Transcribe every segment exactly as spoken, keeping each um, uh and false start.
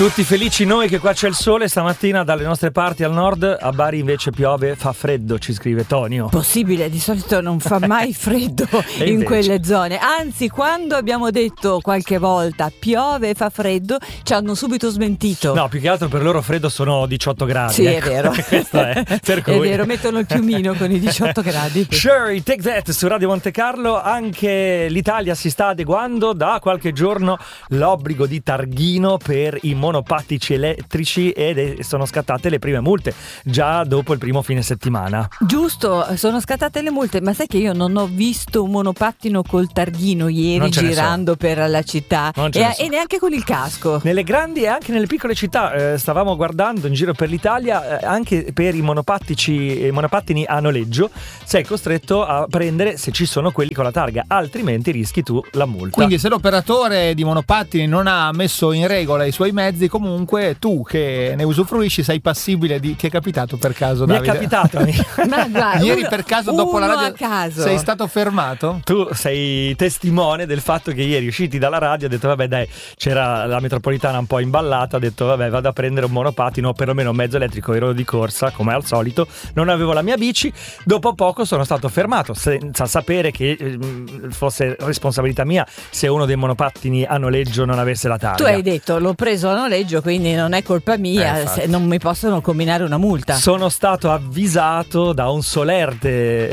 Tutti felici noi che qua c'è il sole. Stamattina dalle nostre parti al nord, a Bari invece piove, fa freddo, ci scrive Tonio. Possibile, di solito non fa mai freddo in invece? quelle zone. Anzi, quando abbiamo detto qualche volta piove e fa freddo, ci hanno subito smentito. No, più che altro per loro freddo sono diciotto gradi. Sì, ecco. è vero. Questo è, per cui... è vero, mettono il piumino con i diciotto gradi. Sure, Take That su Radio Monte Carlo. Anche l'Italia si sta adeguando. Da qualche giorno l'obbligo di targhino per i monopattici elettrici ed sono scattate le prime multe già dopo il primo fine settimana. Giusto, sono scattate le multe, ma sai che io non ho visto un monopattino col targhino ieri girando so. per la città e, so. e neanche con il casco. Nelle grandi e anche nelle piccole città eh, stavamo guardando in giro per l'Italia, eh, anche per i monopattici i monopattini a noleggio sei costretto a prendere se ci sono quelli con la targa, altrimenti rischi tu la multa. Quindi se l'operatore di monopattini non ha messo in regola i suoi mezzi, comunque tu che ne usufruisci sei passibile di... Ti è capitato per caso, Mi Davide? è capitato Ma guarda, ieri uno, per caso dopo la radio a caso. sei stato fermato? Tu sei testimone del fatto che ieri usciti dalla radio ho detto vabbè dai, c'era la metropolitana un po' imballata, ho detto vabbè vado a prendere un monopattino, perlomeno mezzo elettrico, ero di corsa come al solito, non avevo la mia bici, dopo poco sono stato fermato senza sapere che eh, fosse responsabilità mia se uno dei monopattini a noleggio non avesse la targa. Tu hai detto l'ho preso a noleggio, quindi non è colpa mia, eh, se non mi possono combinare una multa. Sono stato avvisato da un solerte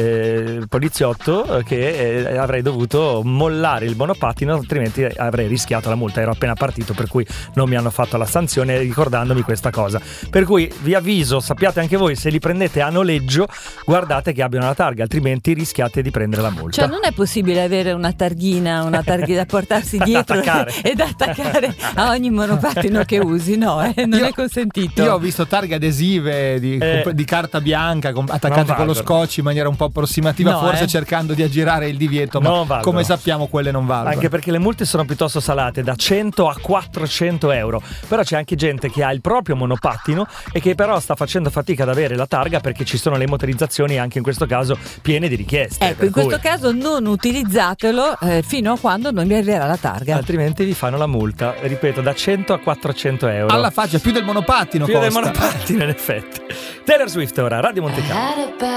eh, poliziotto che eh, avrei dovuto mollare il monopattino, altrimenti avrei rischiato la multa. Ero appena partito, per cui non mi hanno fatto la sanzione ricordandomi questa cosa. Per cui vi avviso, sappiate anche voi, se li prendete a noleggio guardate che abbiano la targa, altrimenti rischiate di prendere la multa. Cioè non è possibile avere una targhina, una targhina da portarsi dietro e da attaccare a ogni monopattino che usi, no, eh, non io, è consentito. Io ho visto targhe adesive di, eh, di carta bianca attaccate con lo scotch in maniera un po' approssimativa, no, forse eh. cercando di aggirare il divieto, ma valgono. Come sappiamo quelle non valgono. Anche perché le multe sono piuttosto salate, da cento a quattrocento euro. Però c'è anche gente che ha il proprio monopattino e che però sta facendo fatica ad avere la targa perché ci sono le motorizzazioni anche in questo caso piene di richieste. Ecco, in cui... questo caso non utilizzatelo eh, fino a quando non vi arriverà la targa, altrimenti vi fanno la multa, ripeto, da cento a quattrocento euro. Alla faccia, più del monopattino più costa. del monopattino in effetti. Taylor Swift ora, Radio Monte Carlo.